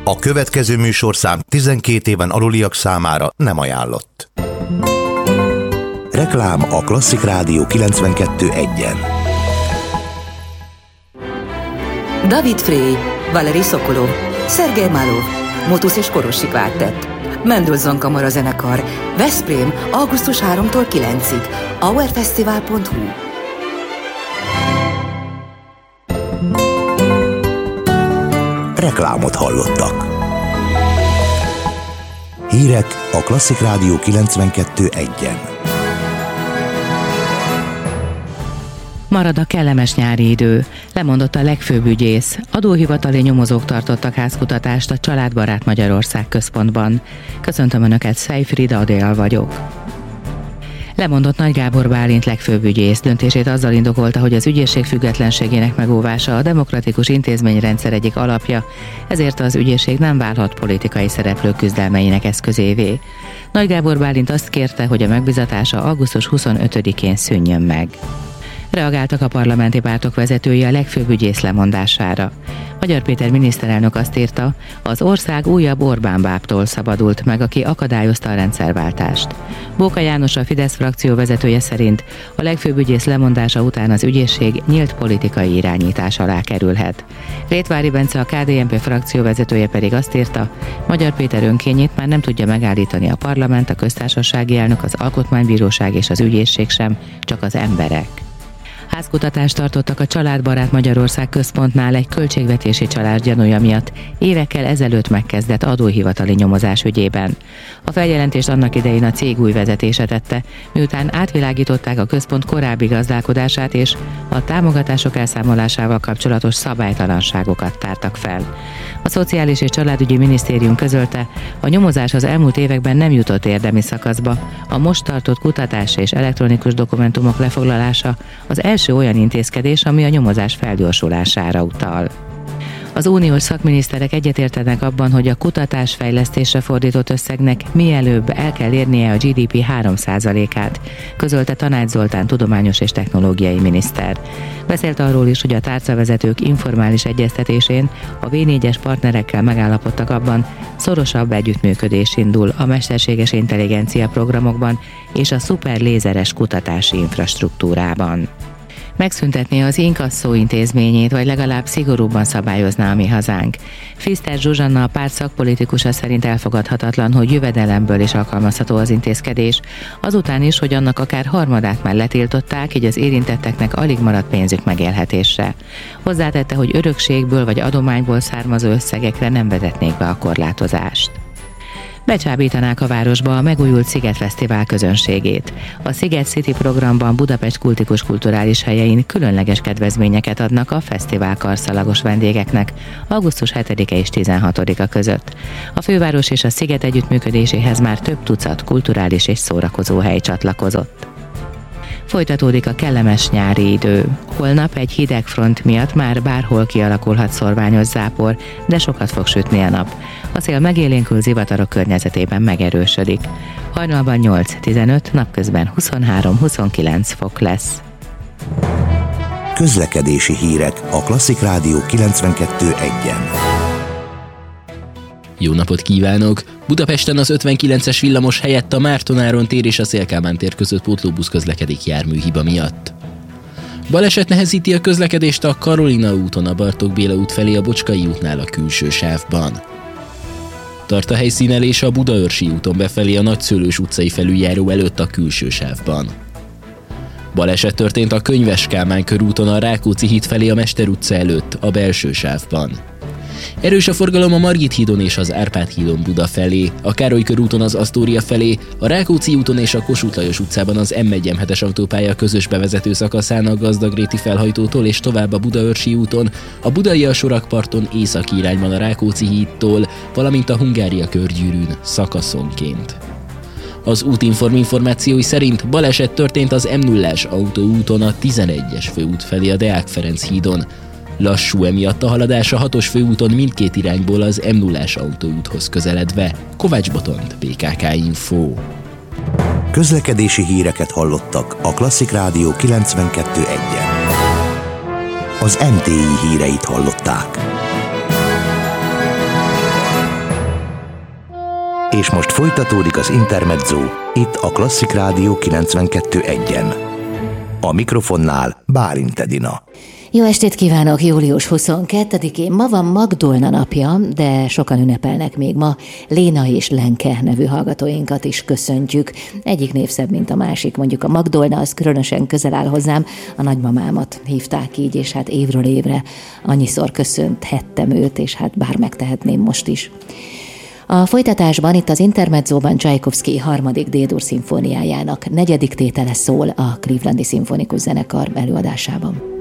A következő műsorszám 12 éven aluliak számára nem ajánlott. Reklám a Klasszik Rádió 92.1-en. David Frey, Valeri Sokolov, Szergej Malov, Motus és Korosi Kvártett, Mendelssohn Kamarazenekar, Veszprém, augusztus 3-tól 9-ig, hourfestival.hu. Reklámot hallottak. Hírek a Klasszik Rádió 92.1-en. Marad a kellemes nyári idő, lemondott a legfőbb ügyész. Adóhivatali nyomozók tartottak házkutatást a Családbarát Magyarország központban. Köszöntöm Önöket, Szejfrida Adél vagyok. Lemondott Nagy Gábor Bálint legfőbb ügyész. Döntését azzal indokolta, hogy az ügyészség függetlenségének megóvása a demokratikus intézményrendszer egyik alapja, ezért az ügyészség nem válhat politikai szereplők küzdelmeinek eszközévé. Nagy Gábor Bálint azt kérte, hogy a megbizatása augusztus 25-én szűnjön meg. Reagáltak a parlamenti pártok vezetői a legfőbb ügyész lemondására. Magyar Péter miniszterelnök azt írta, az ország újabb Orbán bábtól szabadult meg, aki akadályozta a rendszerváltást. Bóka János, a Fidesz frakció vezetője szerint a legfőbb ügyész lemondása után az ügyészség nyílt politikai irányítás alá kerülhet. Rétvári Bence, a KDNP frakció vezetője pedig azt írta, Magyar Péter önkényét már nem tudja megállítani a parlament, a köztársasági elnök, az alkotmánybíróság és az ügyészség sem, csak az emberek. Házkutatást tartottak a Családbarát Magyarország központnál egy költségvetési csalás gyanúja miatt évekkel ezelőtt megkezdett adóhivatali nyomozás ügyében. A feljelentést annak idején a cég új vezetése tette, miután átvilágították a központ korábbi gazdálkodását és a támogatások elszámolásával kapcsolatos szabálytalanságokat tártak fel. A Szociális és Családügyi Minisztérium közölte, a nyomozás az elmúlt években nem jutott érdemi szakaszba, a most tartott kutatás és elektronikus dokumentumok lefoglalása az első olyan intézkedés, ami a nyomozás felgyorsulására utal. Az uniós szakminiszterek egyetértenek abban, hogy a kutatásfejlesztésre fordított összegnek mielőbb el kell érnie a GDP 3%-át, közölte Tanács Zoltán tudományos és technológiai miniszter. Beszélt arról is, hogy a tárcavezetők informális egyeztetésén a V4-es partnerekkel megállapodtak abban, szorosabb együttműködés indul a mesterséges intelligencia programokban és a szuperlézeres kutatási infrastruktúrában. Megszüntetné az inkasszó intézményét, vagy legalább szigorúbban szabályozná a mi hazánk. Fiszter Zsuzsanna, a párt szakpolitikusa szerint elfogadhatatlan, hogy jövedelemből is alkalmazható az intézkedés, azután is, hogy annak akár harmadát már letiltották, így az érintetteknek alig maradt pénzük megélhetésre. Hozzátette, hogy örökségből vagy adományból származó összegekre nem vezetnék be a korlátozást. Becsábítanák a városba a megújult Sziget Fesztivál közönségét. A Sziget City programban Budapest kultikus kulturális helyein különleges kedvezményeket adnak a fesztivál karszalagos vendégeknek augusztus 7-e és 16-a között. A főváros és a Sziget együttműködéséhez már több tucat kulturális és szórakozó hely csatlakozott. Folytatódik a kellemes nyári idő. Holnap egy hideg front miatt már bárhol kialakulhat szorványos zápor, de sokat fog sütni a nap. A szél megélénkül, zivatarok környezetében megerősödik. Hajnalban 8-15, napközben 23-29 fok lesz. Közlekedési hírek a Klasszik Rádió 92.1-en. Jó napot kívánok! Budapesten az 59-es villamos helyett a Márton-Áron tér és a Széll-Kálmán tér között pótlóbusz közlekedik járműhiba miatt. Baleset nehezíti a közlekedést a Karolina úton a Bartók Béla út felé a Bocskai útnál a külső sávban. Tart a helyszínelés a Budaörsi úton befelé a Nagyszőlős utcai felüljáró előtt a külső sávban. Baleset történt a Könyves Kálmán körúton a Rákóczi híd felé a Mester utca előtt a belső sávban. Erős a forgalom a Margit hídon és az Árpád hídon Buda felé, a Károly körúton az Asztória felé, a Rákóczi úton és a Kossuth Lajos utcában az M1-M7-es autópálya közös bevezető szakaszán a Gazdagréti felhajtótól és tovább a Budaörsi úton, a Budai alsórakparton északi irányban a Rákóczi hídtól, valamint a Hungária körgyűrűn szakaszonként. Az Útinform információi szerint baleset történt az M0-es autóúton a 11-es főút felé a Deák Ferenc hídon. Lassú emiatt a haladás a 6-os főúton mindkét irányból az M0-as autóúthoz közeledve. Kovács Botond, PKK Info. Közlekedési híreket hallottak a Klasszik Rádió 92.1-en. Az MTI híreit hallották. És most folytatódik az Intermezzo, itt a Klasszik Rádió 92.1-en. A mikrofonnál Bálint Edina. Jó estét kívánok, július 22-én. Ma van Magdolna napja, de sokan ünnepelnek még ma. Léna és Lenke nevű hallgatóinkat is köszöntjük. Egyik név szebb, mint a másik. Mondjuk a Magdolna, az különösen közel áll hozzám. A nagymamámat hívták így, és hát évről évre annyiszor köszönthettem őt, és hát bár megtehetném most is. A folytatásban itt az Intermezzóban Csajkovszky 3. D-dur szimfóniájának 4. tétele szól a Clevelandi Szimfonikus Zenekar előadásában.